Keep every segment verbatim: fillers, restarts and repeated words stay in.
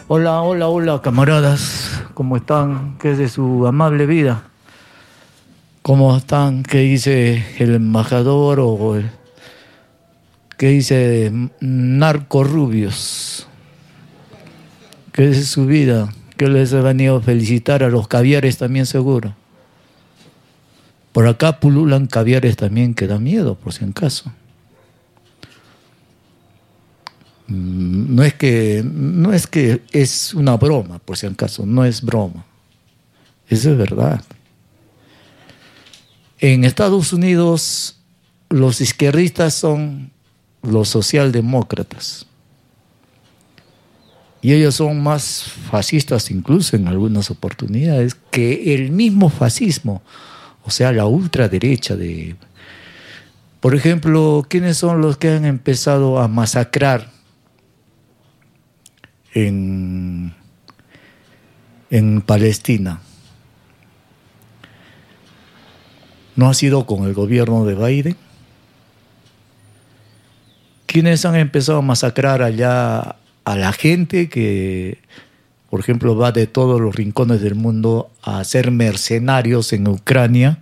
Hola, hola, hola, camaradas. ¿Cómo están? ¿Qué es de su amable vida? ¿Cómo están? ¿Qué dice el embajador o el, qué dice Narco Rubios? ¿Qué es su vida? ¿Qué les he venido a felicitar a los caviares también seguro? Por acá pululan caviares también que da miedo, por si acaso. No es que, no es que es una broma, por si acaso, no es broma. Eso es verdad. En Estados Unidos, los izquierdistas son los socialdemócratas. Y ellos son más fascistas incluso en algunas oportunidades que el mismo fascismo, o sea, la ultraderecha de... Por ejemplo, ¿quiénes son los que han empezado a masacrar en, en Palestina? ¿No ha sido con el gobierno de Biden? ¿Quiénes han empezado a masacrar allá a la gente que, por ejemplo, va de todos los rincones del mundo a ser mercenarios en Ucrania,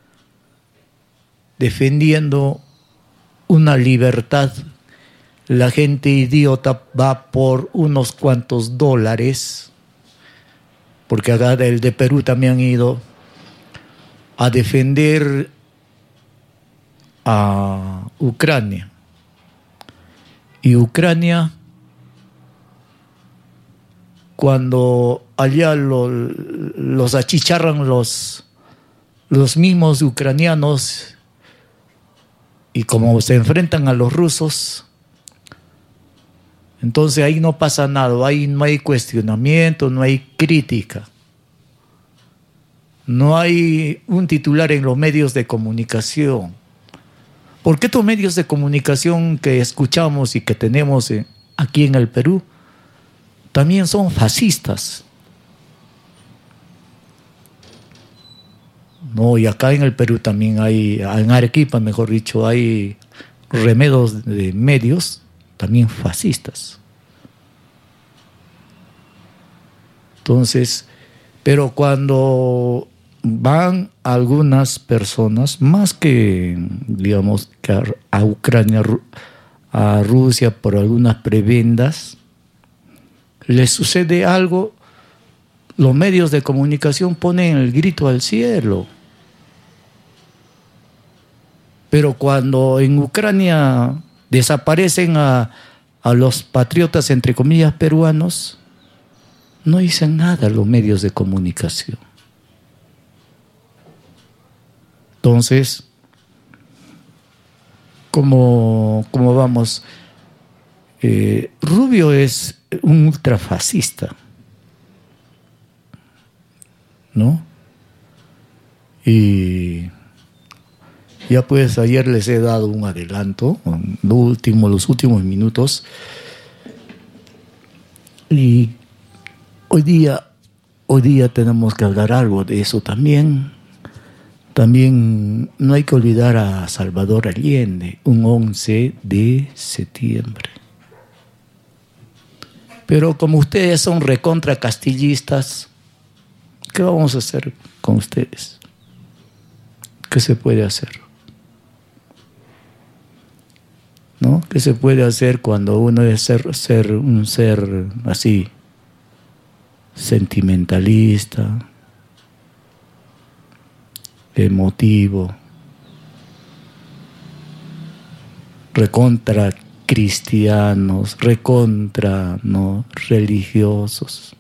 defendiendo una libertad? La gente idiota va por unos cuantos dólares, porque acá del de Perú también han ido a defender a Ucrania. Y Ucrania, cuando allá lo, los achicharran los, los mismos ucranianos, y como se enfrentan a los rusos, entonces ahí no pasa nada, ahí no hay cuestionamiento, no hay crítica. No hay un titular en los medios de comunicación. ¿Por qué estos medios de comunicación que escuchamos y que tenemos aquí en el Perú también son fascistas? No, y acá en el Perú también hay, en Arequipa, mejor dicho, hay remedos de medios también fascistas. Entonces, pero cuando van algunas personas, más que, digamos, que a, a Ucrania, a Rusia, por algunas prebendas, les sucede algo, los medios de comunicación ponen el grito al cielo. Pero cuando en Ucrania desaparecen a, a los patriotas, entre comillas, peruanos, no dicen nada los medios de comunicación. Entonces, ¿cómo, cómo vamos? Eh, Rubio es un ultrafascista, ¿no? Y ya pues ayer les he dado un adelanto, lo último, los últimos minutos, y hoy día, hoy día tenemos que hablar algo de eso también. También no hay que olvidar a Salvador Allende, un once de septiembre. Pero como ustedes son recontra castillistas, ¿qué vamos a hacer con ustedes? ¿Qué se puede hacer? ¿No? ¿Qué se puede hacer cuando uno es ser, ser un ser así, sentimentalista, emotivo, recontra cristianos, recontra no religiosos?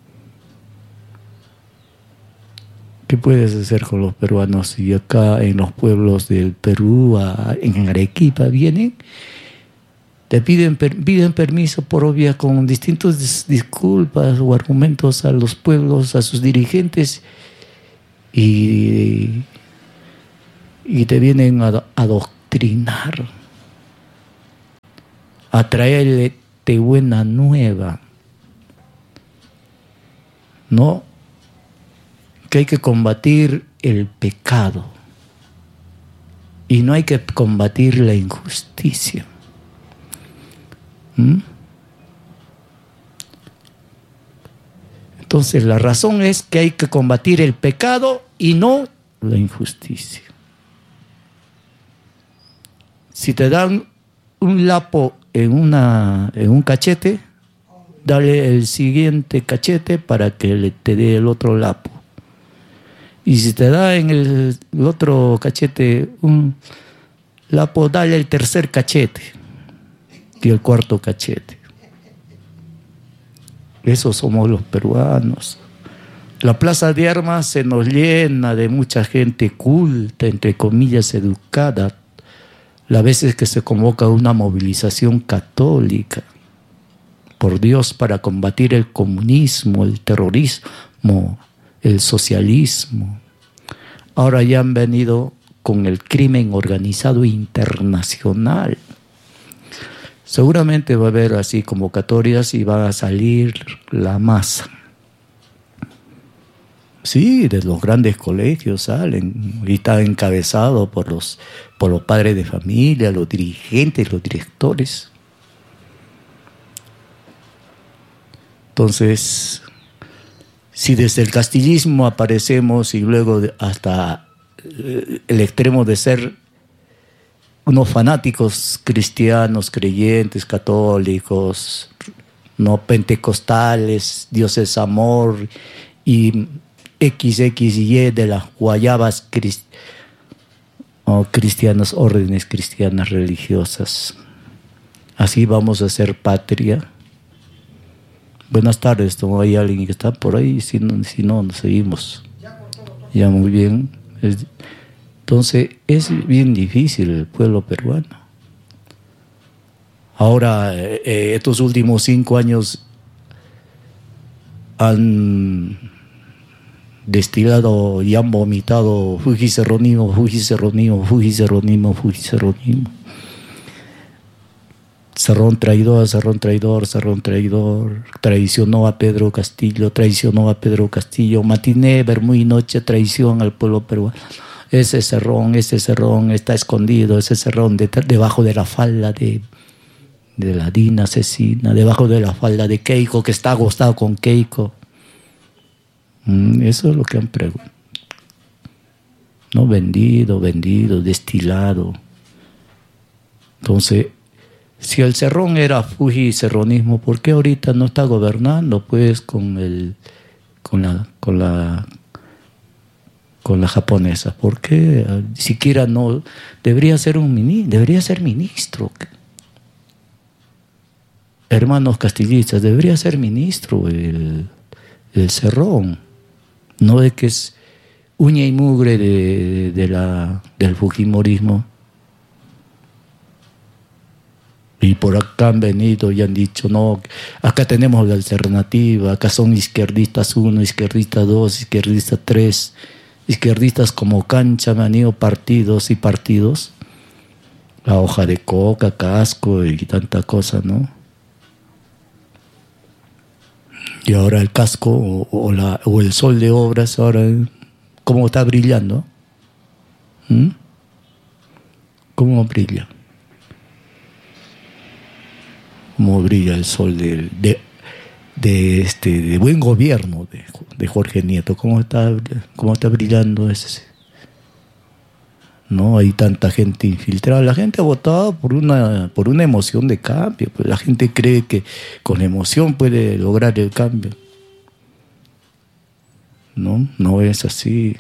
¿Qué puedes hacer con los peruanos si acá en los pueblos del Perú, a, en Arequipa, vienen, te piden, per, piden permiso por obvia con distintas dis, disculpas o argumentos a los pueblos, a sus dirigentes, y, y te vienen a adoctrinar, a traerte buena nueva, ¿no? Que hay que combatir el pecado y no hay que combatir la injusticia. ¿Mm? Entonces la razón es que hay que combatir el pecado y no la injusticia. Si te dan un lapo en, una, en un cachete, dale el siguiente cachete para que le, te dé el otro lapo. Y si te da en el, el otro cachete un lapo, dale el tercer cachete y el cuarto cachete. Esos somos los peruanos. La plaza de armas se nos llena de mucha gente culta, entre comillas, educada. Las veces que se convoca una movilización católica, por Dios, para combatir el comunismo, el terrorismo, el socialismo. Ahora ya han venido con el crimen organizado internacional. Seguramente va a haber así convocatorias y va a salir la masa. Sí, de los grandes colegios salen y está encabezado por los, por los padres de familia, los dirigentes, los directores. Entonces, si desde el castillismo aparecemos y luego hasta el extremo de ser unos fanáticos cristianos, creyentes, católicos, no pentecostales, Dios es amor y X, X y Y de las guayabas crist oh, cristianas, órdenes cristianas religiosas. Así vamos a ser patria. Buenas tardes, ¿no? ¿Hay alguien que está por ahí? Si no, si no, nos seguimos. Ya, muy bien. Es, entonces, es bien difícil el pueblo peruano. Ahora, eh, estos últimos cinco años han destilado y han vomitado fujicerronismo, fujicerronismo, fujicerronismo, fujicerronismo. Cerrón traidor, Cerrón traidor, Cerrón traidor, traicionó a Pedro Castillo, traicionó a Pedro Castillo, matiné, vermú y noche, traición al pueblo peruano. Ese Cerrón, ese Cerrón está escondido, ese Cerrón de, debajo de la falda de, de la Dina asesina, debajo de la falda de Keiko, que está acostado con Keiko. Mm, eso es lo que han preguntado. No, vendido, vendido, destilado. Entonces, si el Cerrón era fujicerronismo, ¿por qué ahorita no está gobernando pues con el con la con la con la japonesa? ¿Por qué siquiera no debería ser un ministro, debería ser ministro? Hermanos castillistas, debería ser ministro el, el Cerrón, no de que es uña y mugre de, de la del fujimorismo. Y por acá han venido y han dicho, no, acá tenemos la alternativa, acá son izquierdistas uno, izquierdistas dos, izquierdistas tres, izquierdistas como cancha, me han ido partidos y partidos, la hoja de coca, casco y tanta cosa, ¿no? Y ahora el casco o, o, la, o el sol de obras, ahora, ¿cómo está brillando? ¿Mm? ¿Cómo brilla? Cómo brilla el sol de, de, de este de buen gobierno de, de Jorge Nieto, cómo está, cómo está brillando ese. No hay tanta gente infiltrada. La gente ha votado por una por una emoción de cambio, pues la gente cree que con emoción puede lograr el cambio. No, no es así.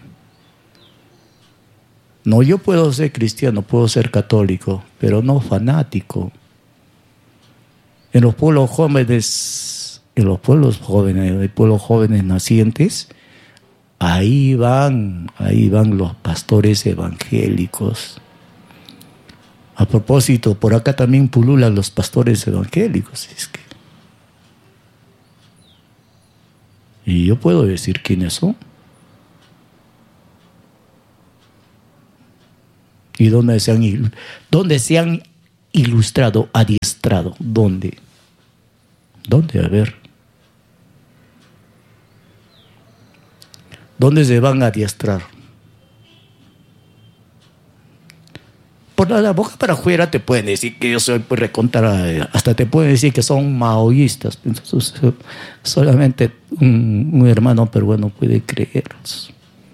No, yo puedo ser cristiano, puedo ser católico, pero no fanático. En los pueblos jóvenes, en los pueblos jóvenes, en los pueblos jóvenes nacientes, ahí van, ahí van los pastores evangélicos. A propósito, por acá también pululan los pastores evangélicos. Es que... Y yo puedo decir quiénes son. ¿Y dónde se han, dónde se han ilustrado, adiestrado? ¿Dónde? ¿Dónde? A ver. ¿Dónde se van a adiestrar? por la boca para afuera te pueden decir que yo soy pues recontra, hasta te pueden decir que son maoístas. Entonces, solamente un, un hermano peruano puede creerlos.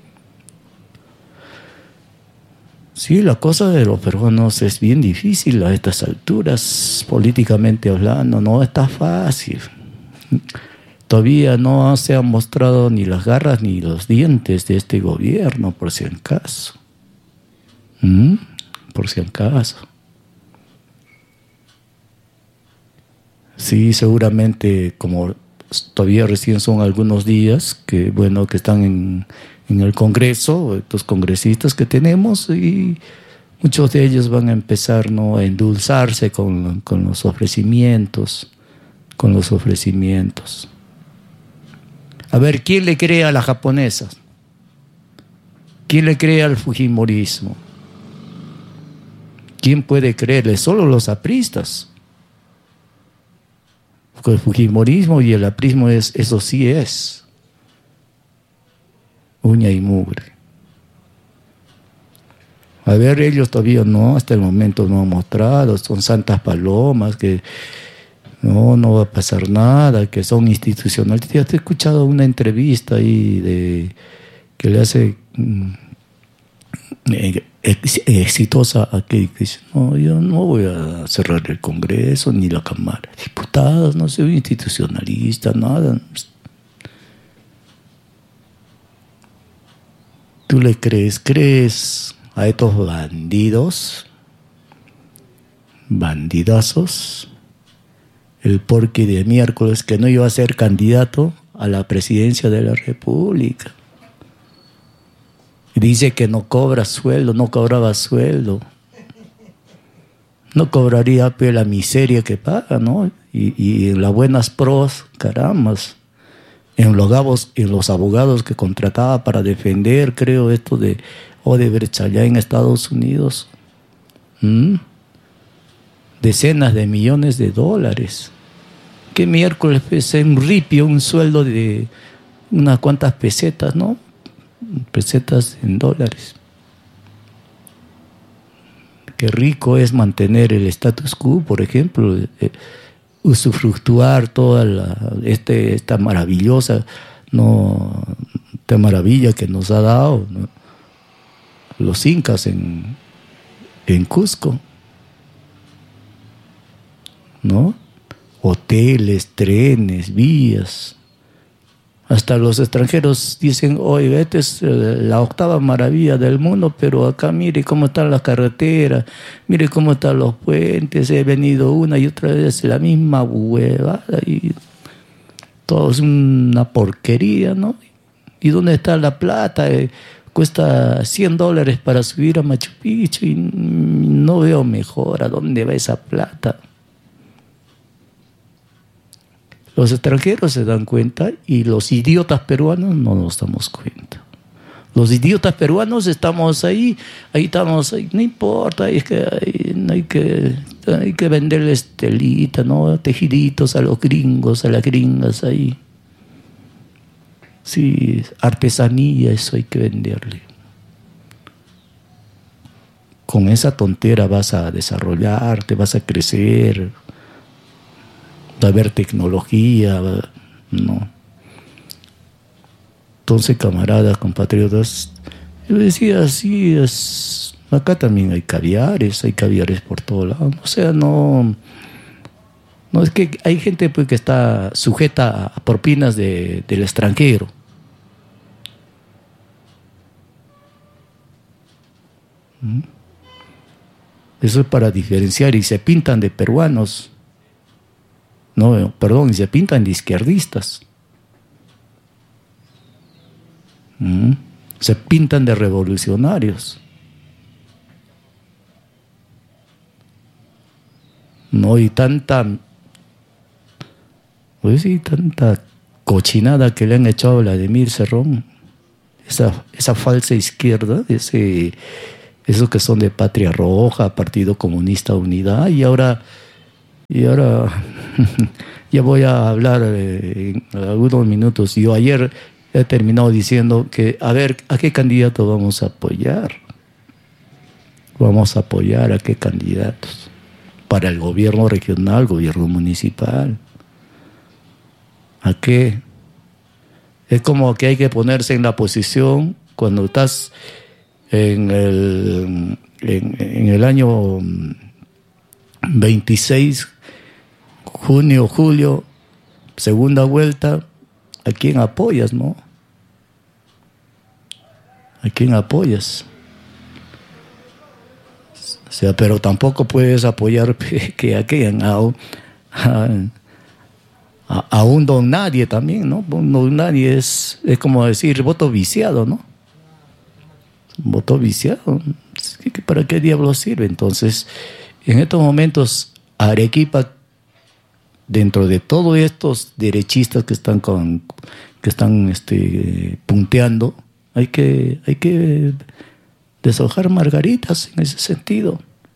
Sí, la cosa de los peruanos es bien difícil a estas alturas, políticamente hablando, no está fácil. Todavía no se han mostrado ni las garras ni los dientes de este gobierno, por si acaso. ¿Mm? Por si acaso. Sí, seguramente, como todavía recién son algunos días, que bueno, que están en, en el Congreso, estos congresistas que tenemos, y muchos de ellos van a empezar, ¿no?, a endulzarse con, con los ofrecimientos, con los ofrecimientos. A ver, ¿quién le cree a las japonesas? ¿Quién le cree al fujimorismo? ¿Quién puede creerle? Solo los apristas. Porque el fujimorismo y el aprismo, es, eso sí es uña y mugre. A ver, ellos todavía no, hasta el momento no han mostrado, son santas palomas, que no, no va a pasar nada, que son institucionales. Ya te he escuchado una entrevista ahí de, que le hace eh, ex, exitosa a que dice, no, yo no voy a cerrar el Congreso ni la Cámara de Diputados, no soy institucionalista, nada. ¿Tú le crees? ¿Crees a estos bandidos? Bandidazos. El porqui de miércoles que no iba a ser candidato a la presidencia de la República. Y dice que no cobra sueldo, no cobraba sueldo. No cobraría pues, la miseria que paga, ¿no? Y, y en las buenas pros, carambas. En los, gabos, en los abogados que contrataba para defender, creo, esto de Odebrecht allá en Estados Unidos. ¿Mm? Decenas de millones de dólares. ¿Qué miércoles es un ripio, un sueldo de unas cuantas pesetas, ¿no? Pesetas en dólares. Qué rico es mantener el status quo, por ejemplo, eh, usufructuar toda la, este, esta maravillosa, no, esta maravilla que nos ha dado, ¿no?, los incas en, en Cusco, ¿no? Hoteles, trenes, vías. Hasta los extranjeros dicen, oye, esta es la octava maravilla del mundo, pero acá mire cómo están las carreteras, mire cómo están los puentes, he venido una y otra vez la misma huevada y todo es una porquería, ¿no? ¿Y dónde está la plata? Eh, cuesta cien dólares para subir a Machu Picchu y no veo mejor. ¿A dónde va esa plata? Los extranjeros se dan cuenta y los idiotas peruanos no nos damos cuenta. Los idiotas peruanos estamos ahí, ahí estamos, ahí, no importa, es que hay, hay que hay que venderles telita, ¿no? Tejiditos a los gringos, a las gringas ahí. Sí, artesanía, eso hay que venderle. Con esa tontera vas a desarrollarte, vas a crecer, va a haber tecnología, ¿no? Entonces, camaradas, compatriotas, yo decía, sí, es, acá también hay caviares, hay caviares por todos lados. O sea, no, no es que hay gente pues, que está sujeta a propinas de, del extranjero. ¿Mm? Eso es para diferenciar, y se pintan de peruanos. No, perdón, y se pintan de izquierdistas. ¿Mm? Se pintan de revolucionarios. No, y tanta, pues sí, tanta cochinada que le han echado a Vladimir Cerrón, esa, esa falsa izquierda, ese, esos que son de Patria Roja, Partido Comunista Unidad, y ahora, y ahora ya voy a hablar eh, en algunos minutos. Yo ayer he terminado diciendo que, a ver, ¿a qué candidato vamos a apoyar? Vamos a apoyar a qué candidatos. Para el gobierno regional, gobierno municipal. ¿A qué? Es como que hay que ponerse en la posición cuando estás en el, en, en el año veintiséis, junio, julio, segunda vuelta, ¿a quién apoyas, no? ¿A quién apoyas? O sea, pero tampoco puedes apoyar que aquellan a, a, a, a un don nadie también, ¿no? Un don nadie es, es como decir voto viciado, ¿no? Voto viciado. ¿Para qué diablos sirve? Entonces, en estos momentos, Arequipa, dentro de todos estos derechistas que están con, que están este, punteando, hay que, hay que deshojar margaritas en ese sentido,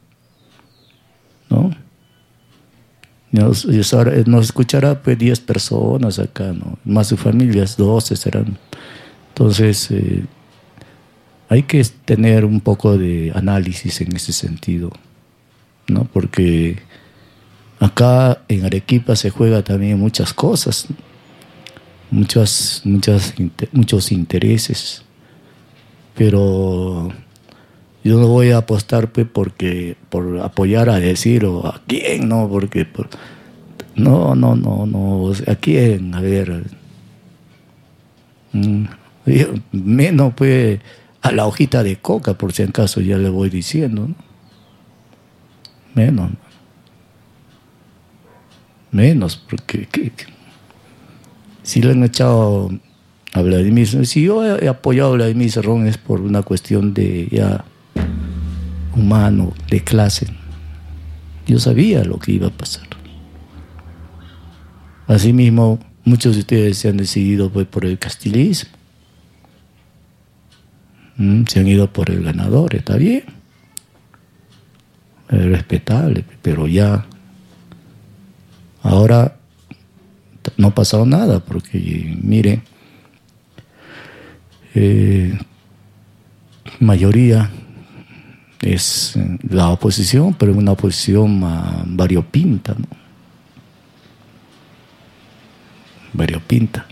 ¿no? Nos, nos escuchará pues diez personas acá, ¿no? Más sus familias, doce serán. Entonces, eh, hay que tener un poco de análisis en ese sentido, ¿no? Porque acá en Arequipa se juega también muchas cosas, muchas, muchas, muchos intereses, pero yo no voy a apostar pues porque por apoyar a decir o a quién, no, porque por, no, no, no, no, a quién, a ver, mm, yo, menos pues a la hojita de coca, por si acaso ya le voy diciendo, ¿no? Menos, menos, porque que, si le han echado a Vladimir, si yo he apoyado a Vladimir Cerrón es por una cuestión de ya humano, de clase. Yo sabía lo que iba a pasar. Asimismo, muchos de ustedes se han decidido pues, por el castilismo. ¿Mm? Se han ido por el ganador, está bien. Es respetable, pero ya ahora no ha pasado nada, porque mire, eh, mayoría es la oposición, pero una oposición uh, variopinta, ¿no? Variopinta.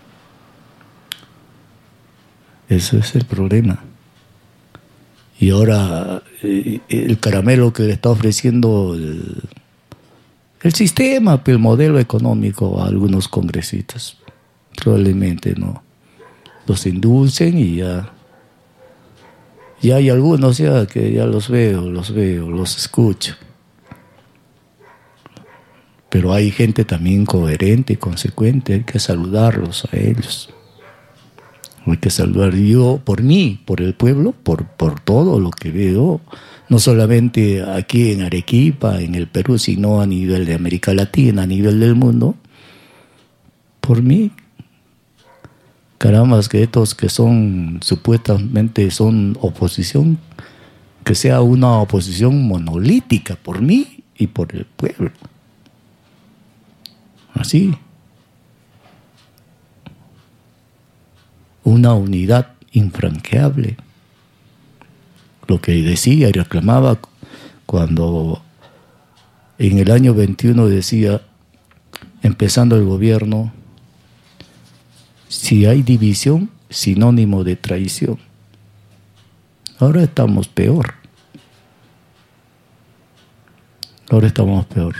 Ese es el problema. Y ahora eh, el caramelo que le está ofreciendo el, el sistema, el modelo económico a algunos congresistas, probablemente no los indulcen y ya. Y hay algunos ya que ya los veo, los veo, los escucho. Pero hay gente también coherente y consecuente, hay que saludarlos a ellos. Hay que saludar yo por mí, por el pueblo, por, por todo lo que veo, no solamente aquí en Arequipa, en el Perú, sino a nivel de América Latina, a nivel del mundo. Por mí. Caramba, que estos que son supuestamente son oposición, que sea una oposición monolítica por mí y por el pueblo. Así. Una unidad infranqueable. Lo que decía y reclamaba cuando en el año veintiuno decía, empezando el gobierno, si hay división, sinónimo de traición. Ahora estamos peor. Ahora estamos peor.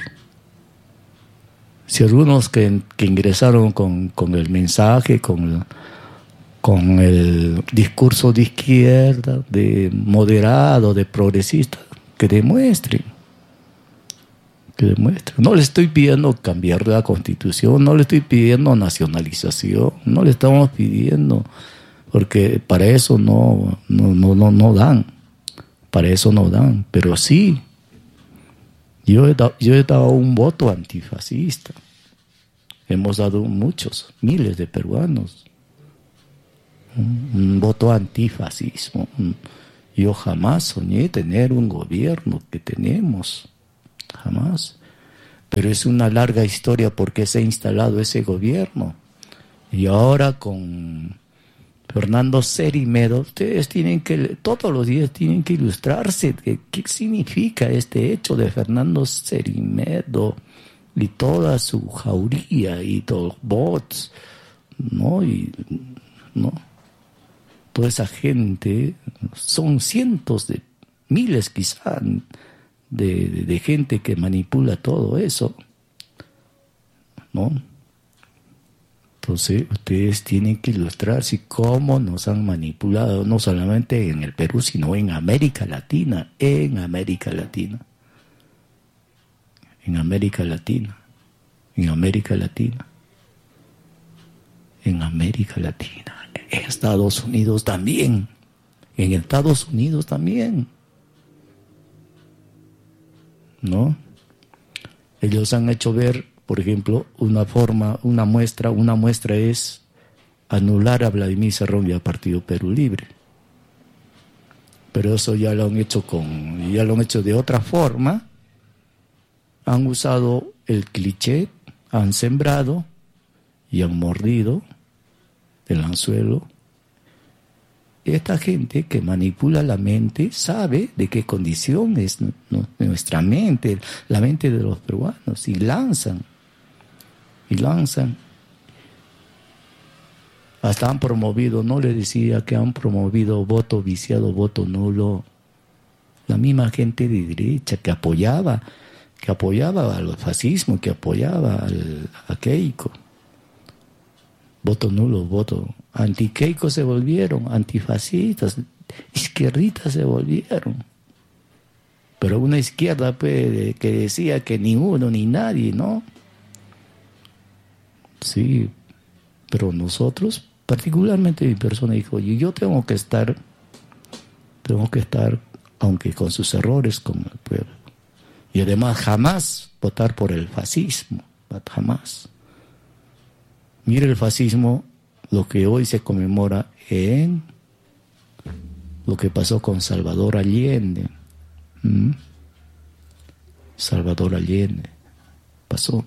Si algunos que, que ingresaron con, con el mensaje, con, con el discurso de izquierda, de moderado, de progresista, que demuestren. Que demuestren. No le estoy pidiendo cambiar la Constitución, no le estoy pidiendo nacionalización, no le estamos pidiendo, porque para eso no, no, no, no, no dan. Para eso no dan. Pero sí. Yo he, dado, yo he dado un voto antifascista. Hemos dado muchos, miles de peruanos. Un, un voto antifascismo. Yo jamás soñé tener un gobierno que tenemos. Jamás. Pero es una larga historia porque se ha instalado ese gobierno. Y ahora con Fernando Cerimedo, ustedes tienen que, todos los días tienen que ilustrarse. ¿Qué, qué significa este hecho de Fernando Cerimedo y toda su jauría y todos los bots, ¿no? Y, ¿no? Toda esa gente, son cientos de miles quizá de, de, de gente que manipula todo eso, ¿no? Entonces, ustedes tienen que ilustrarse cómo nos han manipulado, no solamente en el Perú, sino en América Latina, en América Latina, en América Latina, en América Latina, en América Latina, en Estados Unidos también, en Estados Unidos también, ¿no? Ellos han hecho ver, por ejemplo, una forma, una muestra, una muestra es anular a Vladimir Cerrón y al Partido Perú Libre. Pero eso ya lo han hecho con, ya lo han hecho de otra forma. Han usado el cliché, han sembrado y han mordido el anzuelo. Esta gente que manipula la mente sabe de qué condición es nuestra mente, la mente de los peruanos, y lanzan. Y lanzan. Hasta han promovido, no le decía que han promovido voto viciado, voto nulo. La misma gente de derecha que apoyaba, que apoyaba al fascismo, que apoyaba al, a Keiko. Voto nulo, voto. Anti-Keiko se volvieron, antifascistas, izquierdistas se volvieron. Pero una izquierda pues, que decía que ni uno ni nadie, ¿no? Sí, pero nosotros, particularmente mi persona, dijo, oye, yo tengo que estar, tengo que estar, aunque con sus errores, con el pueblo. Y además jamás votar por el fascismo, jamás. Mire el fascismo, lo que hoy se conmemora en lo que pasó con Salvador Allende. ¿Mm? Salvador Allende pasó.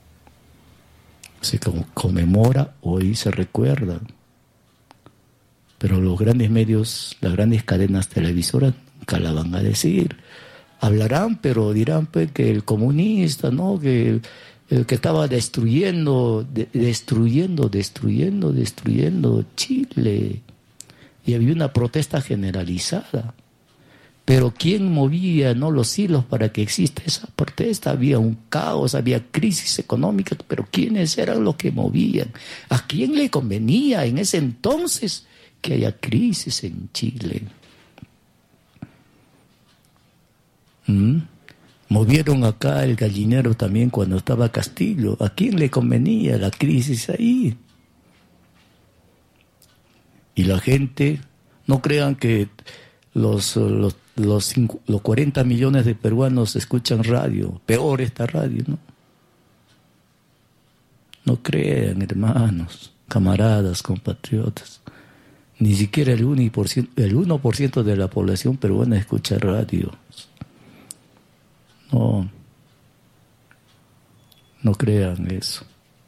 Se conmemora, hoy se recuerda. Pero los grandes medios, las grandes cadenas televisoras nunca la van a decir. Hablarán, pero dirán pues, que el comunista, ¿no? Que el, el que estaba destruyendo, de, destruyendo, destruyendo, destruyendo Chile. Y había una protesta generalizada. Pero ¿quién movía, no, los hilos para que exista esa protesta? Había un caos, había crisis económica, pero ¿quiénes eran los que movían? ¿A quién le convenía en ese entonces que haya crisis en Chile? ¿Mm? Movieron acá el gallinero también cuando estaba Castillo. ¿A quién le convenía la crisis ahí? Y la gente, no crean que los... los Los, cinco, los cuarenta millones de peruanos escuchan radio, peor esta radio, ¿no? No crean, hermanos, camaradas, compatriotas. Ni siquiera el uno por ciento, el uno por ciento de la población peruana escucha radio. No, no crean eso.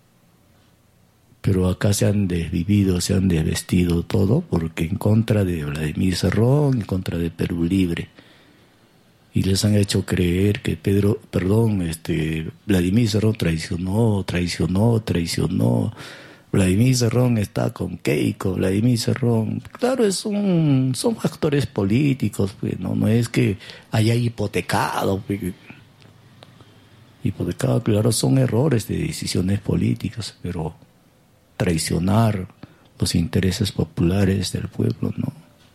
Pero acá se han desvivido, se han desvestido todo, porque en contra de Vladimir Cerrón, en contra de Perú Libre. Y les han hecho creer que Pedro, perdón, este, Vladimir Cerrón traicionó, traicionó, traicionó. Vladimir Cerrón está con Keiko, Vladimir Cerrón. Claro, es un, son factores políticos, pues, ¿no? No es que haya hipotecado, pues. Hipotecado, claro, son errores de decisiones políticas, pero traicionar los intereses populares del pueblo, ¿no?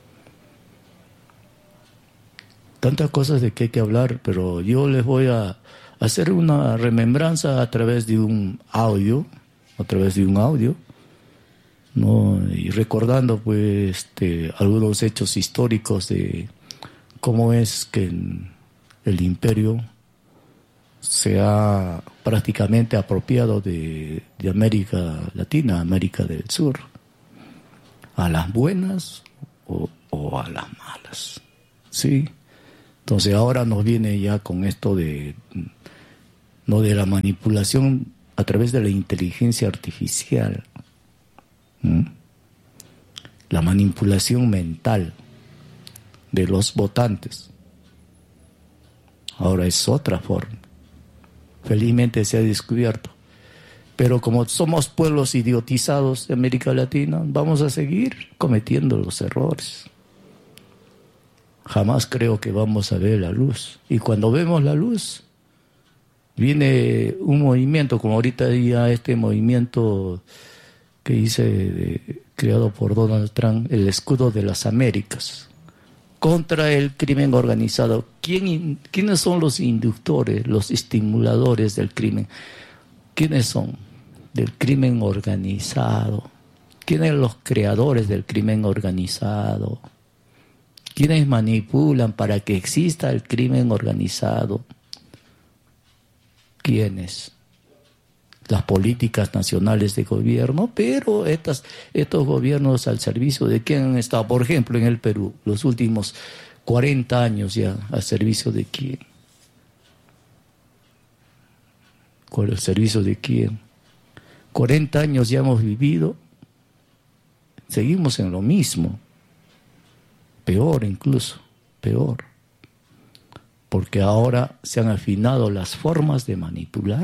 Tantas cosas de que hay que hablar, pero yo les voy a hacer una remembranza a través de un audio, a través de un audio, ¿no? Y recordando pues este, algunos hechos históricos de cómo es que el imperio se ha prácticamente apropiado de, de América Latina, América del Sur, a las buenas o, o a las malas, ¿sí? Entonces ahora nos viene ya con esto de, no, de la manipulación a través de la inteligencia artificial, ¿Mm? la manipulación mental de los votantes. Ahora es otra forma. Felizmente se ha descubierto. Pero como somos pueblos idiotizados de América Latina, vamos a seguir cometiendo los errores. Jamás creo que vamos a ver la luz. Y cuando vemos la luz, viene un movimiento, como ahorita ya este movimiento que hice, de, creado por Donald Trump, el escudo de las Américas, contra el crimen organizado. ¿Quién, ¿Quiénes son los inductores, los estimuladores del crimen? ¿Quiénes son? Del crimen organizado. ¿Quiénes son los creadores del crimen organizado? ¿Quiénes manipulan para que exista el crimen organizado? ¿Quiénes? Las políticas nacionales de gobierno, pero estas, estos gobiernos al servicio de quién han estado, por ejemplo, en el Perú, los últimos cuarenta años ya, al servicio de quién. ¿Con el servicio de quién? cuarenta años ya hemos vivido, seguimos en lo mismo, peor incluso, peor, porque ahora se han afinado las formas de manipular.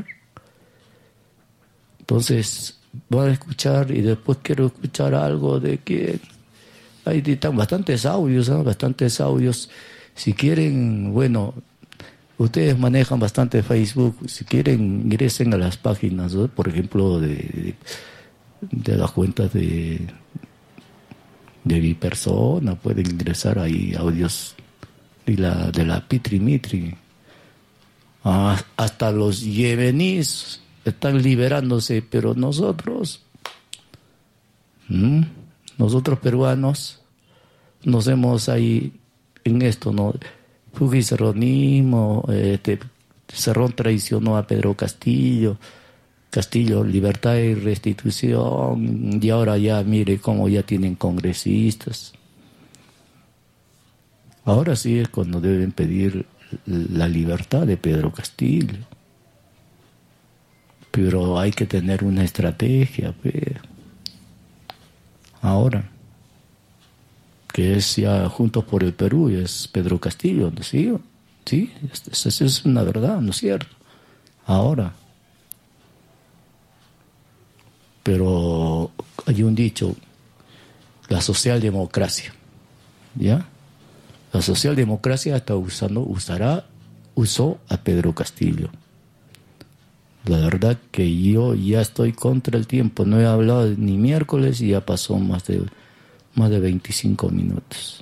Entonces, voy a escuchar y después quiero escuchar algo de que hay bastantes audios, ¿no? bastantes audios. Si quieren, bueno, ustedes manejan bastante Facebook, si quieren ingresen a las páginas, ¿no? Por ejemplo, de, de, de las cuentas de, de mi persona, pueden ingresar ahí audios de la, de la Pitri Mitri. Ah, hasta los yemeníes están liberándose, pero nosotros, ¿hmm? nosotros peruanos, nos hemos ahí en esto, ¿no? Fujicerronismo, este, Cerrón traicionó a Pedro Castillo, Castillo, libertad y restitución, y ahora ya mire cómo ya tienen congresistas. Ahora sí es cuando deben pedir la libertad de Pedro Castillo. Pero hay que tener una estrategia, pues. Ahora, que es ya Juntos por el Perú, y es Pedro Castillo, ¿no? Sí, sí, eso es una verdad, ¿no es cierto? Ahora. Pero hay un dicho, la socialdemocracia, ¿ya? La socialdemocracia está usando, usará, usó a Pedro Castillo. La verdad que yo ya estoy contra el tiempo, no he hablado ni miércoles y ya pasó más de, más de veinticinco minutos.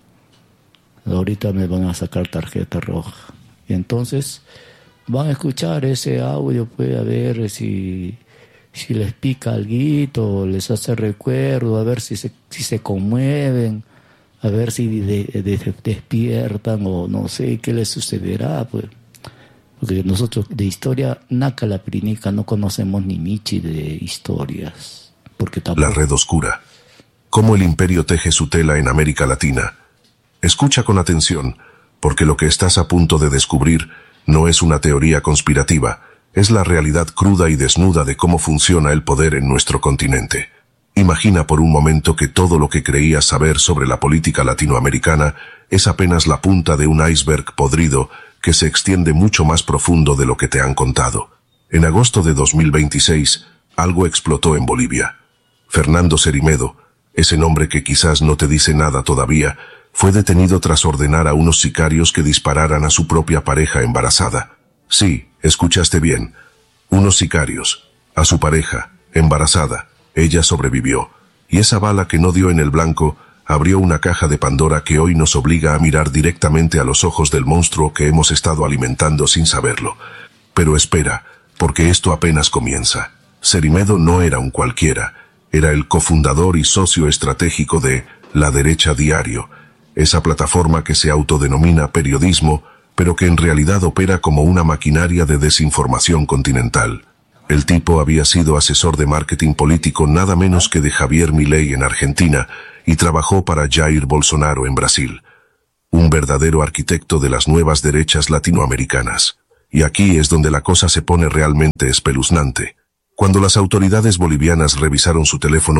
Ahorita me van a sacar tarjeta roja. Y entonces van a escuchar ese audio, pues a ver si, si les pica alguito, les hace recuerdo, a ver si se, si se conmueven, a ver si de, de, despiertan o no sé qué les sucederá, pues. Porque nosotros de historia, naca la prinica, no conocemos ni michi de historias. Porque tampoco... La red oscura. Cómo el imperio teje su tela en América Latina. Escucha con atención, porque lo que estás a punto de descubrir no es una teoría conspirativa, es la realidad cruda y desnuda de cómo funciona el poder en nuestro continente. Imagina por un momento que todo lo que creías saber sobre la política latinoamericana es apenas la punta de un iceberg podrido que se extiende mucho más profundo de lo que te han contado. En agosto de dos mil veintiséis, algo explotó en Bolivia. Fernando Cerimedo, ese nombre que quizás no te dice nada todavía, fue detenido tras ordenar a unos sicarios que dispararan a su propia pareja embarazada. Sí, escuchaste bien. Unos sicarios. A su pareja, embarazada. Ella sobrevivió. Y esa bala que no dio en el blanco abrió una caja de Pandora que hoy nos obliga a mirar directamente a los ojos del monstruo que hemos estado alimentando sin saberlo. Pero espera, porque esto apenas comienza. Cerimedo no era un cualquiera, era el cofundador y socio estratégico de La Derecha Diario, esa plataforma que se autodenomina periodismo, pero que en realidad opera como una maquinaria de desinformación continental. El tipo había sido asesor de marketing político nada menos que de Javier Milei en Argentina y trabajó para Jair Bolsonaro en Brasil. Un verdadero arquitecto de las nuevas derechas latinoamericanas. Y aquí es donde la cosa se pone realmente espeluznante. Cuando las autoridades bolivianas revisaron su teléfono,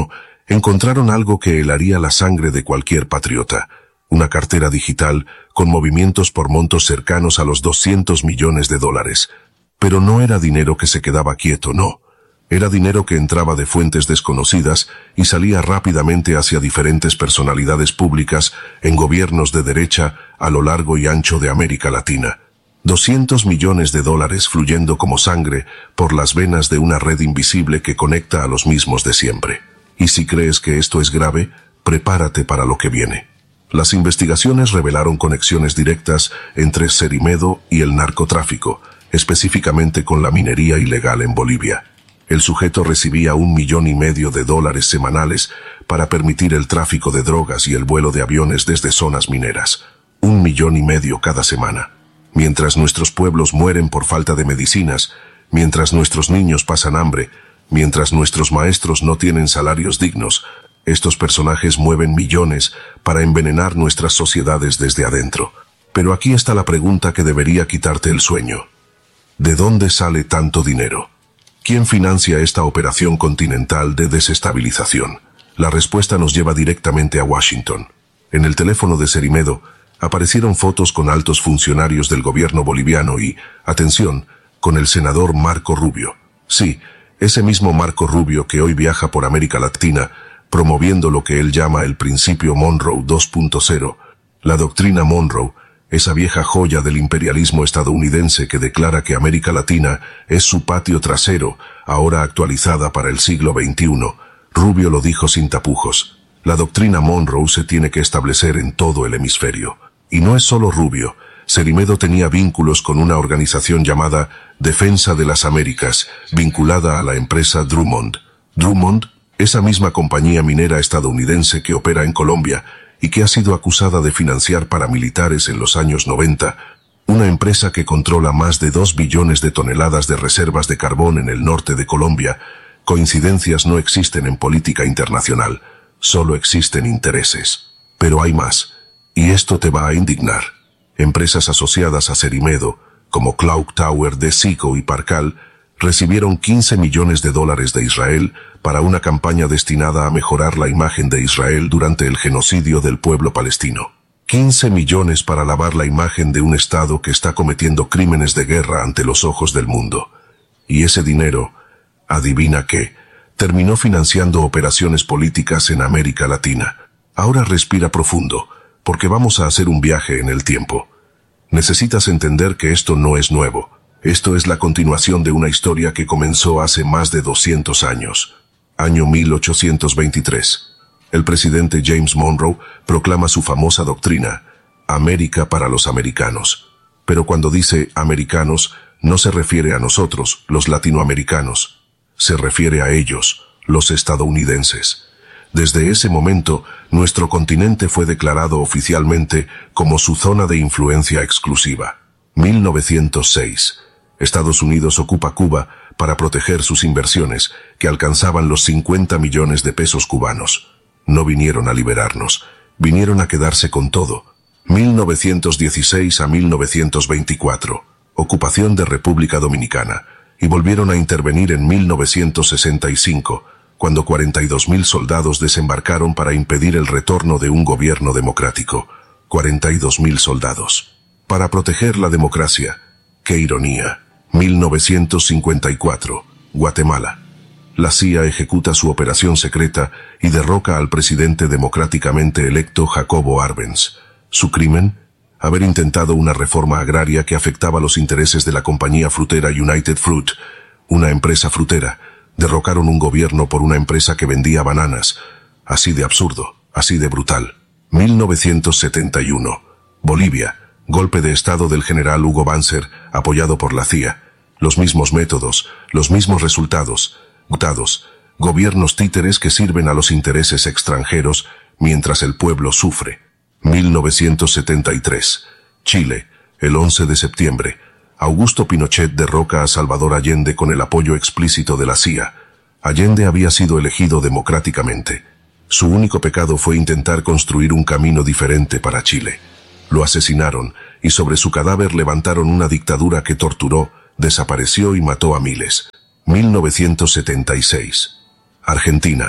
encontraron algo que helaría la sangre de cualquier patriota. Una cartera digital con movimientos por montos cercanos a los doscientos millones de dólares. Pero no era dinero que se quedaba quieto, no. Era dinero que entraba de fuentes desconocidas y salía rápidamente hacia diferentes personalidades públicas en gobiernos de derecha a lo largo y ancho de América Latina. doscientos millones de dólares fluyendo como sangre por las venas de una red invisible que conecta a los mismos de siempre. Y si crees que esto es grave, prepárate para lo que viene. Las investigaciones revelaron conexiones directas entre Cerimedo y el narcotráfico, específicamente con la minería ilegal en Bolivia. El sujeto recibía un millón y medio de dólares semanales para permitir el tráfico de drogas y el vuelo de aviones desde zonas mineras. Un millón y medio cada semana. Mientras nuestros pueblos mueren por falta de medicinas, mientras nuestros niños pasan hambre, mientras nuestros maestros no tienen salarios dignos, estos personajes mueven millones para envenenar nuestras sociedades desde adentro. Pero aquí está la pregunta que debería quitarte el sueño. ¿De dónde sale tanto dinero? ¿Quién financia esta operación continental de desestabilización? La respuesta nos lleva directamente a Washington. En el teléfono de Cerimedo aparecieron fotos con altos funcionarios del gobierno boliviano y, atención, con el senador Marco Rubio. Sí, ese mismo Marco Rubio que hoy viaja por América Latina promoviendo lo que él llama el principio Monroe dos punto cero, la doctrina Monroe, esa vieja joya del imperialismo estadounidense que declara que América Latina es su patio trasero, ahora actualizada para el siglo veintiuno. Rubio lo dijo sin tapujos. La doctrina Monroe se tiene que establecer en todo el hemisferio. Y no es solo Rubio. Cerimedo tenía vínculos con una organización llamada Defensa de las Américas, vinculada a la empresa Drummond. Drummond, esa misma compañía minera estadounidense que opera en Colombia, y que ha sido acusada de financiar paramilitares en los años noventa, una empresa que controla más de dos billones de toneladas de reservas de carbón en el norte de Colombia. Coincidencias no existen en política internacional, solo existen intereses. Pero hay más, y esto te va a indignar. Empresas asociadas a Cerimedo, como Cloud Tower de Zico y Parcal, recibieron quince millones de dólares de Israel para una campaña destinada a mejorar la imagen de Israel durante el genocidio del pueblo palestino. quince millones para lavar la imagen de un Estado que está cometiendo crímenes de guerra ante los ojos del mundo. Y ese dinero, adivina qué, terminó financiando operaciones políticas en América Latina. Ahora respira profundo, porque vamos a hacer un viaje en el tiempo. Necesitas entender que esto no es nuevo. Esto es la continuación de una historia que comenzó hace más de doscientos años. Año mil ochocientos veintitrés. El presidente James Monroe proclama su famosa doctrina, América para los americanos. Pero cuando dice americanos, no se refiere a nosotros, los latinoamericanos. Se refiere a ellos, los estadounidenses. Desde ese momento, nuestro continente fue declarado oficialmente como su zona de influencia exclusiva. mil novecientos seis. Estados Unidos ocupa Cuba para proteger sus inversiones, que alcanzaban los cincuenta millones de pesos cubanos. No vinieron a liberarnos, vinieron a quedarse con todo. mil novecientos dieciséis a mil novecientos veinticuatro. Ocupación de República Dominicana. Y volvieron a intervenir en mil novecientos sesenta y cinco, cuando cuarenta y dos mil soldados desembarcaron para impedir el retorno de un gobierno democrático. cuarenta y dos mil soldados. Para proteger la democracia. ¡Qué ironía! mil novecientos cincuenta y cuatro, Guatemala. La C I A ejecuta su operación secreta y derroca al presidente democráticamente electo Jacobo Arbenz. ¿Su crimen? Haber intentado una reforma agraria que afectaba los intereses de la compañía frutera United Fruit, una empresa frutera. Derrocaron un gobierno por una empresa que vendía bananas. Así de absurdo, así de brutal. mil novecientos setenta y uno, Bolivia. Golpe de estado del general Hugo Banzer, apoyado por la C I A. Los mismos métodos, los mismos resultados. Gotados, gobiernos títeres que sirven a los intereses extranjeros mientras el pueblo sufre. mil novecientos setenta y tres. Chile, el once de septiembre. Augusto Pinochet derroca a Salvador Allende con el apoyo explícito de la C I A. Allende había sido elegido democráticamente. Su único pecado fue intentar construir un camino diferente para Chile. Lo asesinaron, y sobre su cadáver levantaron una dictadura que torturó, desapareció y mató a miles. mil novecientos setenta y seis. Argentina.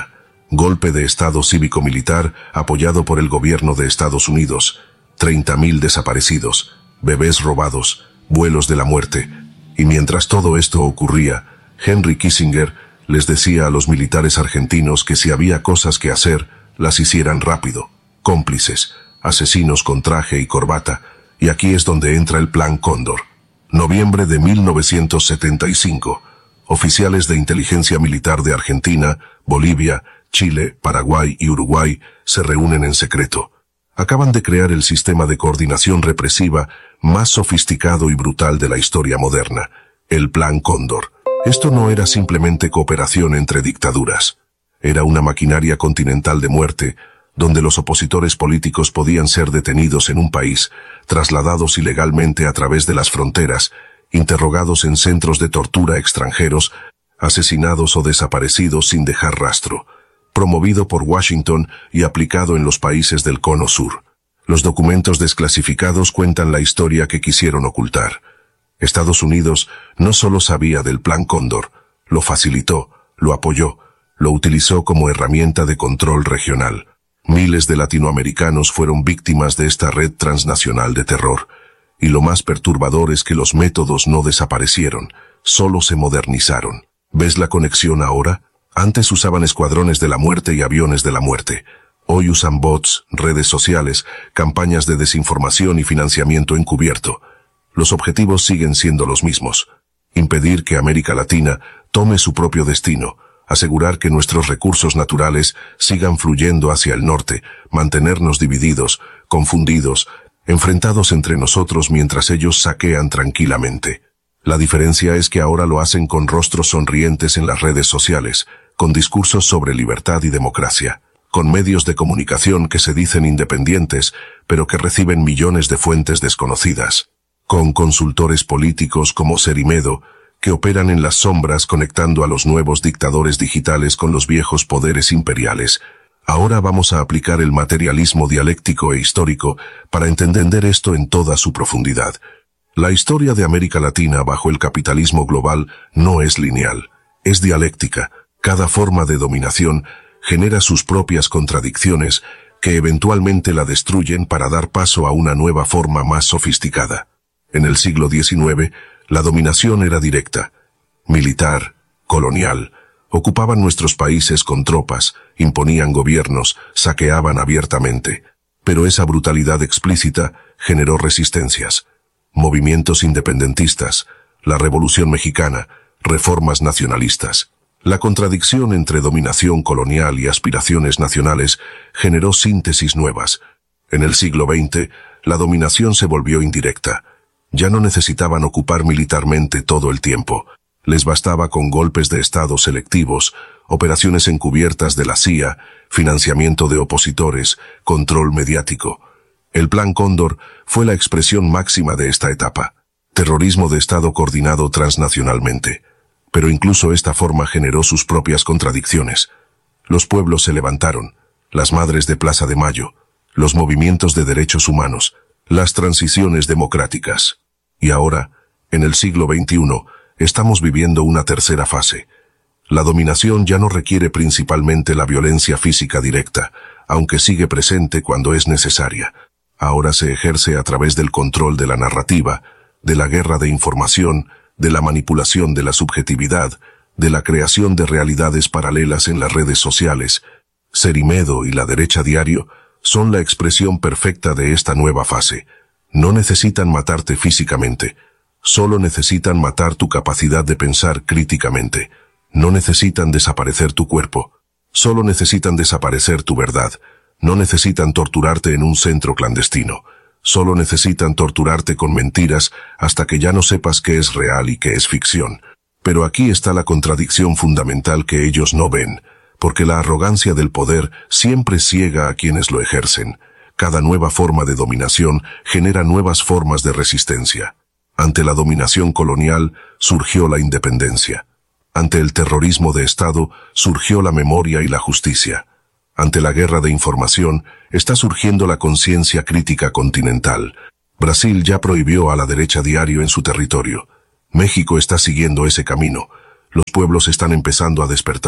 Golpe de Estado cívico-militar apoyado por el gobierno de Estados Unidos. treinta mil desaparecidos, bebés robados, vuelos de la muerte. Y mientras todo esto ocurría, Henry Kissinger les decía a los militares argentinos que si había cosas que hacer, las hicieran rápido. Cómplices, asesinos con traje y corbata, y aquí es donde entra el Plan Cóndor. Noviembre de mil novecientos setenta y cinco. Oficiales de inteligencia militar de Argentina, Bolivia, Chile, Paraguay y Uruguay se reúnen en secreto. Acaban de crear el sistema de coordinación represiva más sofisticado y brutal de la historia moderna, el Plan Cóndor. Esto no era simplemente cooperación entre dictaduras. Era una maquinaria continental de muerte, donde los opositores políticos podían ser detenidos en un país, trasladados ilegalmente a través de las fronteras, interrogados en centros de tortura extranjeros, asesinados o desaparecidos sin dejar rastro. Promovido por Washington y aplicado en los países del Cono Sur. Los documentos desclasificados cuentan la historia que quisieron ocultar. Estados Unidos no solo sabía del Plan Cóndor, lo facilitó, lo apoyó, lo utilizó como herramienta de control regional. Miles de latinoamericanos fueron víctimas de esta red transnacional de terror. Y lo más perturbador es que los métodos no desaparecieron, solo se modernizaron. ¿Ves la conexión ahora? Antes usaban escuadrones de la muerte y aviones de la muerte. Hoy usan bots, redes sociales, campañas de desinformación y financiamiento encubierto. Los objetivos siguen siendo los mismos. Impedir que América Latina tome su propio destino, asegurar que nuestros recursos naturales sigan fluyendo hacia el norte, mantenernos divididos, confundidos, enfrentados entre nosotros mientras ellos saquean tranquilamente. La diferencia es que ahora lo hacen con rostros sonrientes en las redes sociales, con discursos sobre libertad y democracia, con medios de comunicación que se dicen independientes, pero que reciben millones de fuentes desconocidas, con consultores políticos como Cerimedo, que operan en las sombras conectando a los nuevos dictadores digitales con los viejos poderes imperiales. Ahora vamos a aplicar el materialismo dialéctico e histórico para entender esto en toda su profundidad. La historia de América Latina bajo el capitalismo global no es lineal, es dialéctica. Cada forma de dominación genera sus propias contradicciones que eventualmente la destruyen para dar paso a una nueva forma más sofisticada. En el siglo diecinueve, la dominación era directa, militar, colonial. Ocupaban nuestros países con tropas, imponían gobiernos, saqueaban abiertamente. Pero esa brutalidad explícita generó resistencias. Movimientos independentistas, la Revolución Mexicana, reformas nacionalistas. La contradicción entre dominación colonial y aspiraciones nacionales generó síntesis nuevas. En el siglo veinte, la dominación se volvió indirecta. Ya no necesitaban ocupar militarmente todo el tiempo. Les bastaba con golpes de Estado selectivos, operaciones encubiertas de la C I A, financiamiento de opositores, control mediático. El Plan Cóndor fue la expresión máxima de esta etapa. Terrorismo de Estado coordinado transnacionalmente. Pero incluso esta forma generó sus propias contradicciones. Los pueblos se levantaron, las madres de Plaza de Mayo, los movimientos de derechos humanos, las transiciones democráticas. Y ahora, en el siglo veintiuno, estamos viviendo una tercera fase. La dominación ya no requiere principalmente la violencia física directa, aunque sigue presente cuando es necesaria. Ahora se ejerce a través del control de la narrativa, de la guerra de información, de la manipulación de la subjetividad, de la creación de realidades paralelas en las redes sociales. Cerimedo y la derecha diario son la expresión perfecta de esta nueva fase. No necesitan matarte físicamente, solo necesitan matar tu capacidad de pensar críticamente. No necesitan desaparecer tu cuerpo, solo necesitan desaparecer tu verdad. No necesitan torturarte en un centro clandestino. Solo necesitan torturarte con mentiras hasta que ya no sepas qué es real y qué es ficción. Pero aquí está la contradicción fundamental que ellos no ven, porque la arrogancia del poder siempre ciega a quienes lo ejercen. Cada nueva forma de dominación genera nuevas formas de resistencia. Ante la dominación colonial surgió la independencia. Ante el terrorismo de Estado surgió la memoria y la justicia. Ante la guerra de información está surgiendo la conciencia crítica continental. Brasil ya prohibió a la derecha diario en su territorio. México está siguiendo ese camino. Los pueblos están empezando a despertar.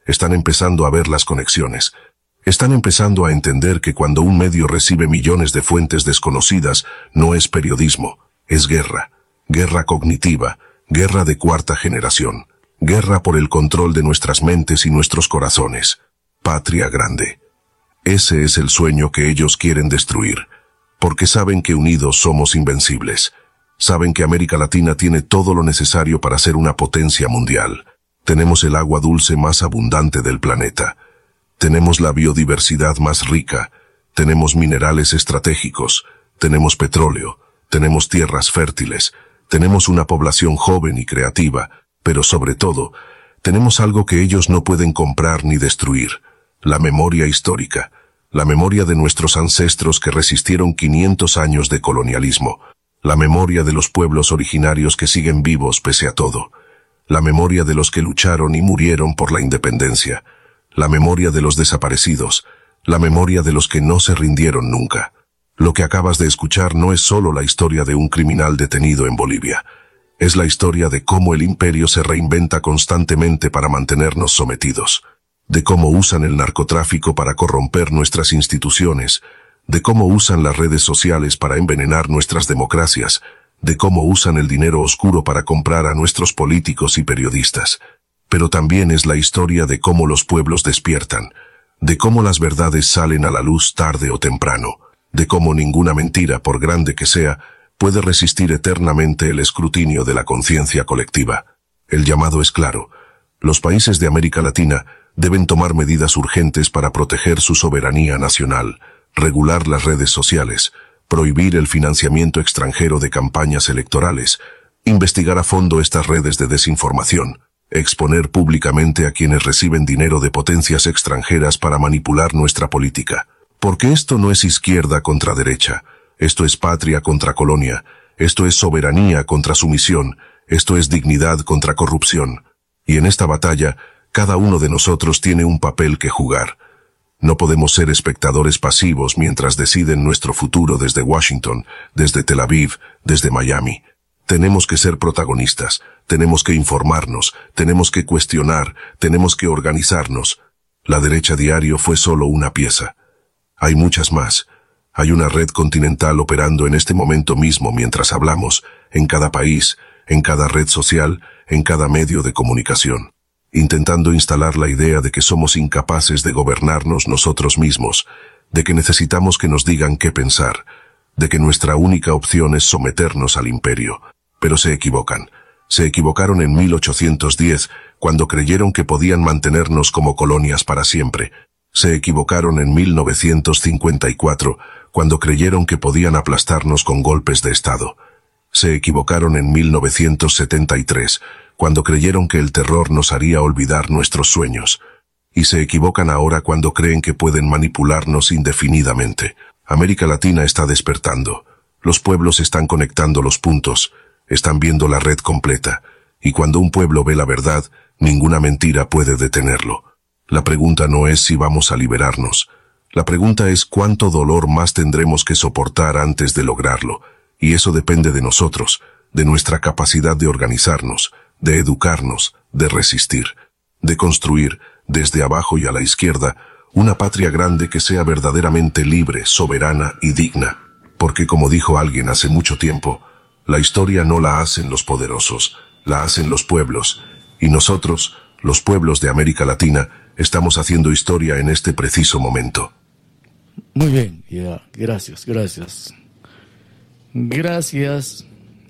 están empezando a ver las conexiones. Están empezando a entender que cuando un medio recibe millones de fuentes desconocidas, no es periodismo, es guerra. Guerra cognitiva, guerra de cuarta generación. Guerra por el control de nuestras mentes y nuestros corazones. Patria grande. Ese es el sueño que ellos quieren destruir, porque saben que unidos somos invencibles. Saben que América Latina tiene todo lo necesario para ser una potencia mundial. Tenemos el agua dulce más abundante del planeta. Tenemos la biodiversidad más rica. Tenemos minerales estratégicos. Tenemos petróleo. Tenemos tierras fértiles. Tenemos una población joven y creativa. Pero sobre todo, tenemos algo que ellos no pueden comprar ni destruir. La memoria histórica. La memoria de nuestros ancestros que resistieron quinientos años de colonialismo. La memoria de los pueblos originarios que siguen vivos pese a todo. La memoria de los que lucharon y murieron por la independencia. La memoria de los desaparecidos. La memoria de los que no se rindieron nunca. Lo que acabas de escuchar no es solo la historia de un criminal detenido en Bolivia. Es la historia de cómo el imperio se reinventa constantemente para mantenernos sometidos. De cómo usan el narcotráfico para corromper nuestras instituciones, de cómo usan las redes sociales para envenenar nuestras democracias, de cómo usan el dinero oscuro para comprar a nuestros políticos y periodistas. Pero también es la historia de cómo los pueblos despiertan, de cómo las verdades salen a la luz tarde o temprano, de cómo ninguna mentira, por grande que sea, puede resistir eternamente el escrutinio de la conciencia colectiva. El llamado es claro. Los países de América Latina deben tomar medidas urgentes para proteger su soberanía nacional, regular las redes sociales, prohibir el financiamiento extranjero de campañas electorales, investigar a fondo estas redes de desinformación, exponer públicamente a quienes reciben dinero de potencias extranjeras para manipular nuestra política. Porque esto no es izquierda contra derecha, esto es patria contra colonia, esto es soberanía contra sumisión, esto es dignidad contra corrupción. Y en esta batalla, cada uno de nosotros tiene un papel que jugar. No podemos ser espectadores pasivos mientras deciden nuestro futuro desde Washington, desde Tel Aviv, desde Miami. Tenemos que ser protagonistas, tenemos que informarnos, tenemos que cuestionar, tenemos que organizarnos. La derecha diario fue solo una pieza. Hay muchas más. Hay una red continental operando en este momento mismo mientras hablamos, en cada país, en cada red social, en cada medio de comunicación, intentando instalar la idea de que somos incapaces de gobernarnos nosotros mismos, de que necesitamos que nos digan qué pensar, de que nuestra única opción es someternos al imperio. Pero se equivocan. Se equivocaron en mil ochocientos diez, cuando creyeron que podían mantenernos como colonias para siempre. Se equivocaron en mil novecientos cincuenta y cuatro, cuando creyeron que podían aplastarnos con golpes de Estado. Se equivocaron en mil novecientos setenta y tres, cuando creyeron que el terror nos haría olvidar nuestros sueños. Y se equivocan ahora cuando creen que pueden manipularnos indefinidamente. América Latina está despertando. Los pueblos están conectando los puntos, están viendo la red completa. Y cuando un pueblo ve la verdad, ninguna mentira puede detenerlo. La pregunta no es si vamos a liberarnos. La pregunta es cuánto dolor más tendremos que soportar antes de lograrlo. Y eso depende de nosotros, de nuestra capacidad de organizarnos, de educarnos, de resistir, de construir, desde abajo y a la izquierda, una patria grande que sea verdaderamente libre, soberana y digna. Porque como dijo alguien hace mucho tiempo, la historia no la hacen los poderosos, la hacen los pueblos. Y nosotros, los pueblos de América Latina, estamos haciendo historia en este preciso momento. Muy bien, ya, gracias, gracias. Gracias,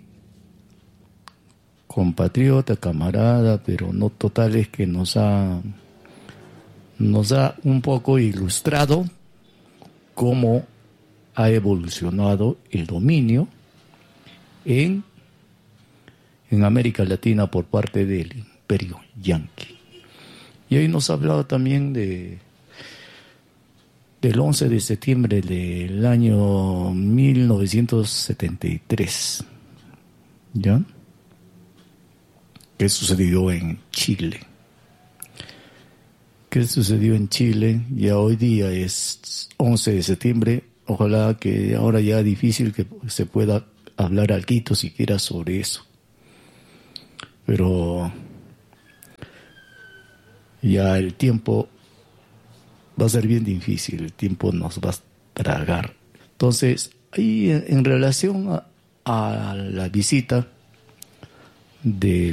compatriota, camarada, pero no totales, que nos ha, nos ha un poco ilustrado cómo ha evolucionado el dominio en, en América Latina por parte del imperio yanqui. Y hoy nos ha hablado también de del once de septiembre del año mil novecientos setenta y tres, ¿ya? ¿Qué sucedió en Chile? ¿Qué sucedió en Chile? Ya hoy día es once de septiembre, ojalá que ahora ya difícil que se pueda hablar algo siquiera sobre eso. Pero ya el tiempo va a ser bien difícil, el tiempo nos va a tragar. Entonces, ahí en, en relación a, a la visita de